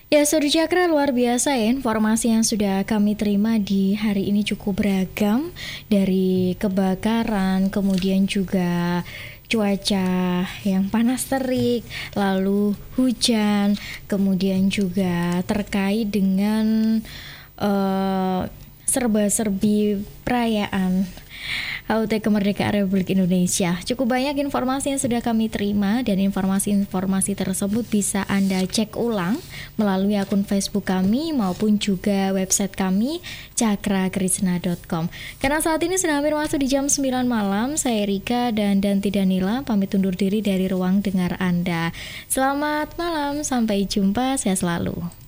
Ya, Suri Cakra, luar biasa ya informasi yang sudah kami terima di hari ini cukup beragam. Dari kebakaran, kemudian juga cuaca yang panas terik, lalu hujan, kemudian juga terkait dengan serba-serbi perayaan HUT Kemerdekaan Republik Indonesia. Cukup banyak informasi yang sudah kami terima, dan informasi-informasi tersebut bisa Anda cek ulang melalui akun Facebook kami maupun juga website kami cakrakrisna.com. Karena saat ini sudah hampir masuk di jam 9 malam, saya Rika dan Danti Danila pamit undur diri dari ruang dengar Anda. Selamat malam, sampai jumpa, sehat selalu.